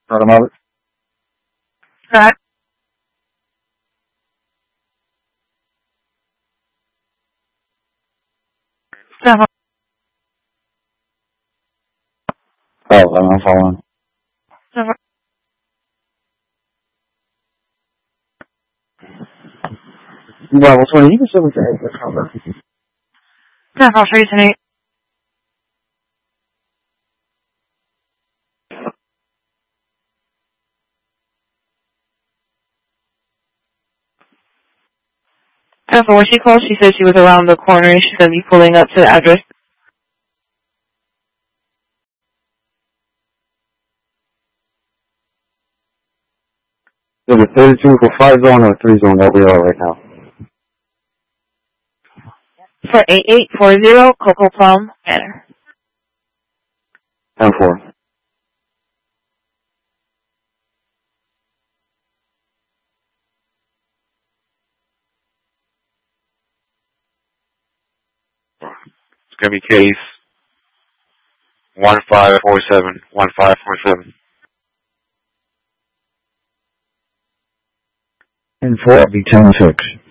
Automatic. Right. Seven. Oh, I'm following. Seven. Bravo 20, you can still take the cover. 10-4 3-8. When she called, she said she was around the corner and she's going to be pulling up to the address. There's a 32 for 5 zone or 3 zone that we are right now. For 8840 Coco Plum Manor. 10-4. It's going to be case 1547. And 4, be 10-6.